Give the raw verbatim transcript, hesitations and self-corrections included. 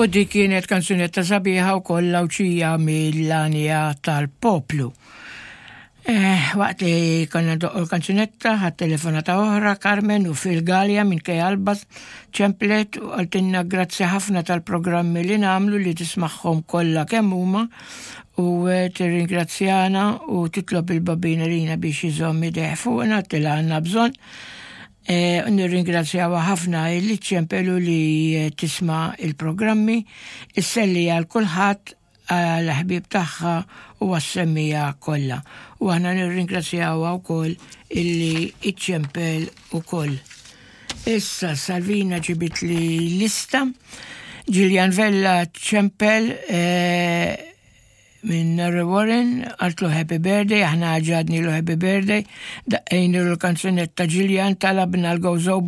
U dik kienet kanzunetta sabiħa u kollha uċija mill-Lanja tal-Poplu. Eh, waqt li konna doqqu l-kanzunetta, ħat telefonata oħra, Carmen u fil-Galja minn Kej Albas ċemplet u għaltinna grazzi ħafna tal-programmi li namlu li tismaħħom kollha kemm huma u tirringrazzjana u titlob il-babina lina biex jżomm ideħ fuqna tila għandna bżonn. Eh, nirringrazzjawa ħafna li ċempelu li tisma' il-programmi, isselli għal kulħadd għal-ħbib taħħa u għas-semmija kollha. U għana nirringrazzjawa wkoll illi iċċempel ukoll. Issa Salvina ġibit li lista Gillian Vella ċempel eh, minn Narra Warren għaltlu happy birthday, aħna ġadni lu happy birthday, daqqejni l-kanzunetta Gillian talabna l-gowżow